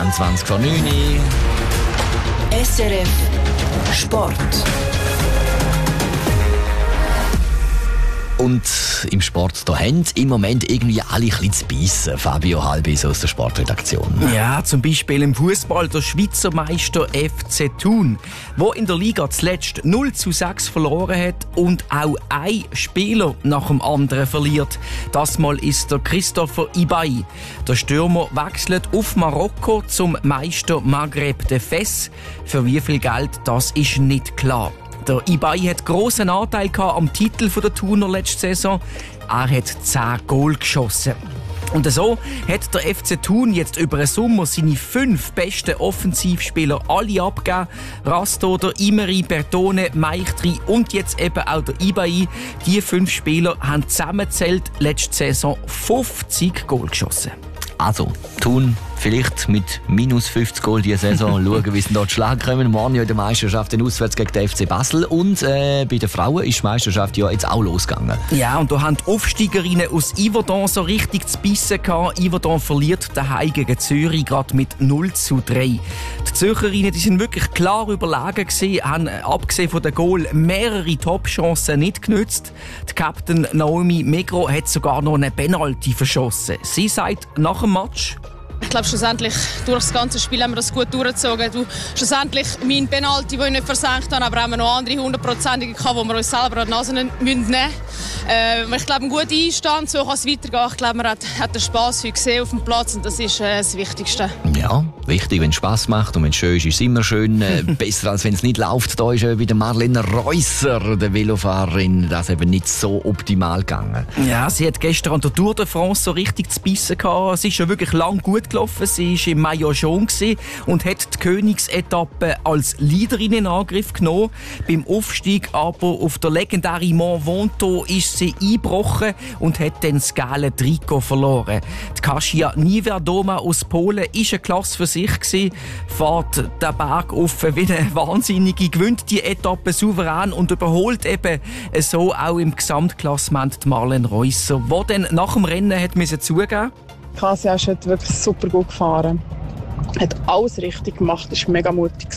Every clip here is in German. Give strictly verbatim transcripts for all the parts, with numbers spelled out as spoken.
einundzwanzig vor neun Uhr. S R F Sport. Und im Sport, da haben im Moment irgendwie alle ein bisschen zu beißen. Fabio Halbis aus der Sportredaktion. Ja, zum Beispiel im Fußball der Schweizer Meister F C Thun, wo in der Liga zuletzt null zu sechs verloren hat und auch ein Spieler nach dem anderen verliert. Das Mal ist der Christopher Ibai. Der Stürmer wechselt auf Marokko zum Meister Maghreb de Fes. Für wie viel Geld, das ist nicht klar. Der Ibai hat grossen Anteil am Titel der Thuner letzte Saison. Er hat zehn Goal geschossen. Und so hat der F C Thun jetzt über den Sommer seine fünf besten Offensivspieler alle abgegeben. Rastoder, Imeri, Bertone, Meichtri und jetzt eben auch der Ibai. Die fünf Spieler haben zusammengezählt letzte Saison fünfzig Goal geschossen. Also, Thun vielleicht mit minus fünfzig Goal diese Saison. Schauen, wie sie dort Schlag kommen. Morgen ja in der Meisterschaft den Auswärts gegen den F C Basel. Und äh, bei den Frauen ist die Meisterschaft ja jetzt auch losgegangen. Ja, und da haben die Aufsteigerinnen aus Yverdon so richtig zu bissen gehabt. Yverdon verliert daheim gegen Zürich gerade mit null zu drei. Die Zürcherinnen, die sind wirklich klar überlegen gewesen, haben abgesehen von den Goal mehrere Top-Chancen nicht genützt. Die Captain Naomi Megro hat sogar noch eine Penalty verschossen. Sie sagt nach dem Match: Ich glaube, schlussendlich durch das ganze Spiel haben wir das gut durchgezogen. Du, schlussendlich mein Penalty, den ich nicht versenkt habe, aber haben wir noch andere hundertprozentige gehabt, wo wir uns selber an die Nase nehmen müssen. Äh, ich glaube, ein guter Einstand, so kann es weitergehen. Ich glaube, man hat, hat den Spass heute gesehen auf dem Platz und das ist äh, das Wichtigste. Ja, wichtig, wenn es Spass macht und wenn es schön ist, ist es immer schön. Äh, besser als wenn es nicht läuft. Da ist äh, bei der Marlene Reusser, der Velofahrerin, das eben nicht so optimal gegangen. Ja, sie hat gestern an der Tour de France so richtig zu bissen gehabt. Sie ist ja wirklich lang gut gelaufen. Sie war im Maillot jaune und hat die Königsetappe als Leaderin in Angriff genommen. Beim Aufstieg aber auf der legendären Mont Ventoux ist sie eingebrochen und hat dann das gelbe Trikot verloren. Die Kasia Niewerdoma aus Polen war eine Klasse für sich gewesen, fährt den Berg auf wie eine Wahnsinnige, gewinnt die Etappe souverän und überholt eben so auch im Gesamtklassement die Marlene Reusser, die dann nach dem Rennen hat müssen zugeben. Kasia ist wirklich super gut gefahren. Hat alles richtig gemacht, war mega mutig.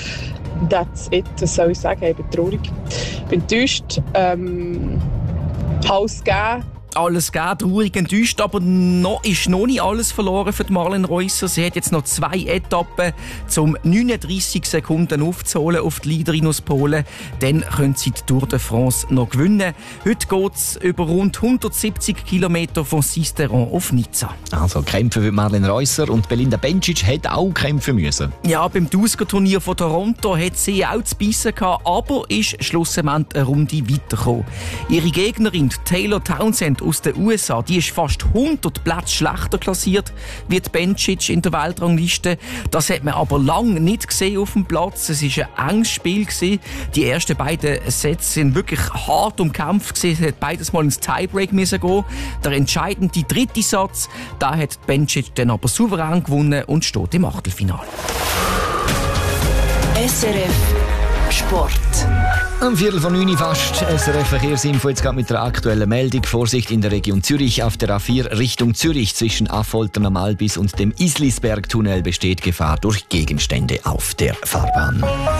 That's it, das soll ich sagen. Ich bin traurig. Ich bin enttäuscht. Ähm, Haus gegeben. Alles gegeben, traurig, enttäuscht, aber noch ist noch nicht alles verloren für die Marlene Reusser. Sie hat jetzt noch zwei Etappen, um neununddreissig Sekunden aufzuholen auf die Leaderin aus Polen. Dann können sie die Tour de France noch gewinnen. Heute geht es über rund hundertsiebzig Kilometer von Sisteron auf Nizza. Also kämpfen für Marlene Reusser und Belinda Bencic hat auch kämpfen müssen. Ja, beim Tusker-Turnier von Toronto hat sie auch zu beißen gehabt, aber ist schlussendlich eine Runde weitergekommen. Ihre Gegnerin Taylor Townsend aus den U S A, die ist fast hundert Plätze schlechter klassiert wie die Bencic in der Weltrangliste. Das hat man aber lange nicht gesehen auf dem Platz. Es war ein enges Spiel gewesen. Die ersten beiden Sets sind wirklich hart umkämpft gewesen. Es hat beides mal ins Tiebreak müssen gehen. Der entscheidende dritte Satz, da hat Bencic dann aber souverän gewonnen und steht im Achtelfinale. S R F Sport. Am Viertel von neun fast. S R F Verkehrsinfo jetzt gerade mit der aktuellen Meldung. Vorsicht in der Region Zürich. Auf der A vier Richtung Zürich zwischen Affolter am Albis und dem Islisbergtunnel besteht Gefahr durch Gegenstände auf der Fahrbahn.